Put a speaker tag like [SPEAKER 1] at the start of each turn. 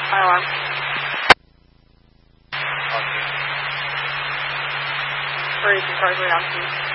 [SPEAKER 1] Fire alarm.
[SPEAKER 2] Okay.
[SPEAKER 1] Hurry, some cars way down, please.